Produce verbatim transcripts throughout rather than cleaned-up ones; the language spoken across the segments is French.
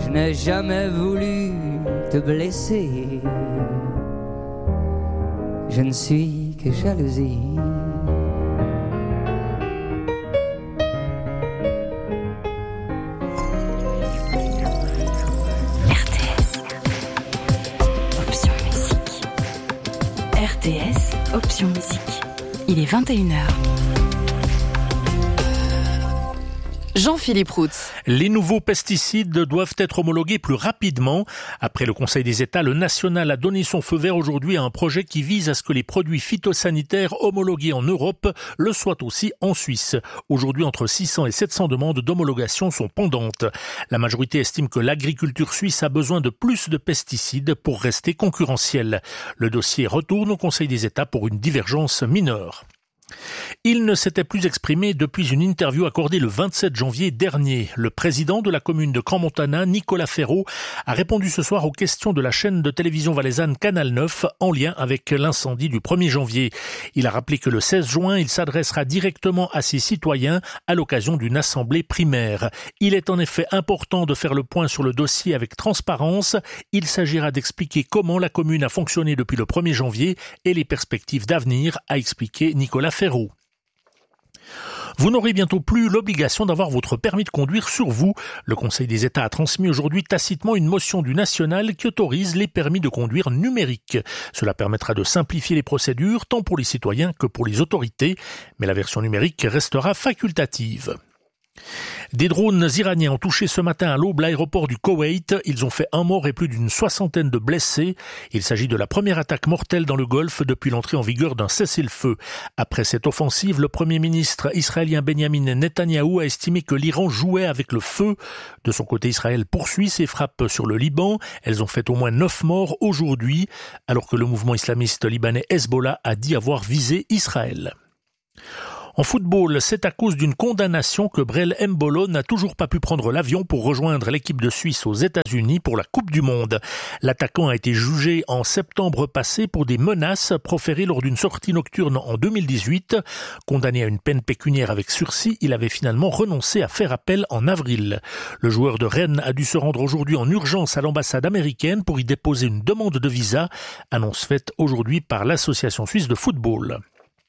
Je n'ai jamais voulu te blesser. Je ne suis que jalousie. R T S. Option musique. R T S. Option musique. Il est vingt et une heures. Jean-Philippe Routz. Les nouveaux pesticides doivent être homologués plus rapidement. Après le Conseil des États, le national a donné son feu vert aujourd'hui à un projet qui vise à ce que les produits phytosanitaires homologués en Europe le soient aussi en Suisse. Aujourd'hui, entre six cents et sept cents demandes d'homologation sont pendantes. La majorité estime que l'agriculture suisse a besoin de plus de pesticides pour rester concurrentielle. Le dossier retourne au Conseil des États pour une divergence mineure. Il ne s'était plus exprimé depuis une interview accordée le vingt-sept janvier dernier. Le président de la commune de Crans-Montana, Nicolas Ferraud, a répondu ce soir aux questions de la chaîne de télévision valaisanne Canal neuf en lien avec l'incendie du premier janvier. Il a rappelé que le seize juin, il s'adressera directement à ses citoyens à l'occasion d'une assemblée primaire. Il est en effet important de faire le point sur le dossier avec transparence. Il s'agira d'expliquer comment la commune a fonctionné depuis le premier janvier et les perspectives d'avenir, a expliqué Nicolas Ferraud. Vous n'aurez bientôt plus l'obligation d'avoir votre permis de conduire sur vous. Le Conseil des États a transmis aujourd'hui tacitement une motion du national qui autorise les permis de conduire numériques. Cela permettra de simplifier les procédures tant pour les citoyens que pour les autorités, mais la version numérique restera facultative. Des drones iraniens ont touché ce matin à l'aube l'aéroport du Koweït. Ils ont fait un mort et plus d'une soixantaine de blessés. Il s'agit de la première attaque mortelle dans le Golfe depuis l'entrée en vigueur d'un cessez-le-feu. Après cette offensive, le Premier ministre israélien Benjamin Netanyahou a estimé que l'Iran jouait avec le feu. De son côté, Israël poursuit ses frappes sur le Liban. Elles ont fait au moins neuf morts aujourd'hui, alors que le mouvement islamiste libanais Hezbollah a dit avoir visé Israël. En football, c'est à cause d'une condamnation que Brel Embolo n'a toujours pas pu prendre l'avion pour rejoindre l'équipe de Suisse aux États-Unis pour la Coupe du Monde. L'attaquant a été jugé en septembre passé pour des menaces proférées lors d'une sortie nocturne en deux mille dix-huit. Condamné à une peine pécuniaire avec sursis, il avait finalement renoncé à faire appel en avril. Le joueur de Rennes a dû se rendre aujourd'hui en urgence à l'ambassade américaine pour y déposer une demande de visa, annonce faite aujourd'hui par l'Association suisse de football.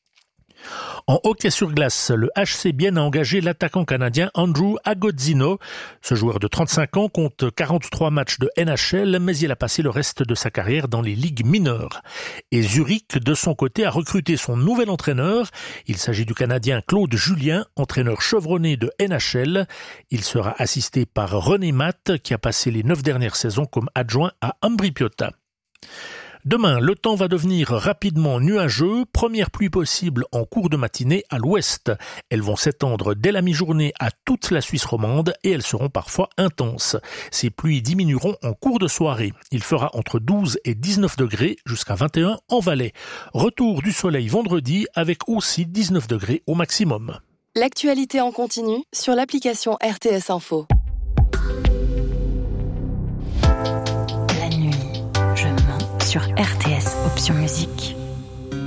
En hockey sur glace, le H C Bienne a engagé l'attaquant canadien Andrew Agozzino. Ce joueur de trente-cinq ans compte quarante-trois matchs de N H L, mais il a passé le reste de sa carrière dans les ligues mineures. Et Zurich, de son côté, a recruté son nouvel entraîneur. Il s'agit du Canadien Claude Julien, entraîneur chevronné de N H L. Il sera assisté par René Matt, qui a passé les neuf dernières saisons comme adjoint à Ambri Piotta. Demain, le temps va devenir rapidement nuageux, première pluie possible en cours de matinée à l'ouest. Elles vont s'étendre dès la mi-journée à toute la Suisse romande et elles seront parfois intenses. Ces pluies diminueront en cours de soirée. Il fera entre douze et dix-neuf degrés jusqu'à vingt et un en Valais. Retour du soleil vendredi avec aussi dix-neuf degrés au maximum. L'actualité en continu sur l'application R T S Info. Sur R T S Option Musique.